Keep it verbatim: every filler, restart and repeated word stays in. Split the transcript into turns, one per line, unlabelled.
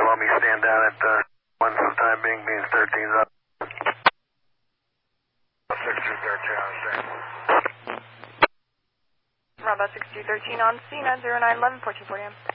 want me to stand down at uh, one for the time being, being thirteen's up. sixty-two thirteen on scene.
Robot sixty-two thirteen on scene at zero nine eleven, fourteen forty M.